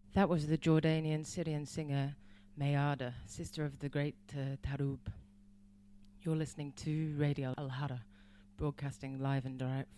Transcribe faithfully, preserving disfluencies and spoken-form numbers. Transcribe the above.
That was the Jordanian Syrian singer Mayada, sister of the great uh, Tarub. You're listening to Radio Al Hara, broadcasting live and direct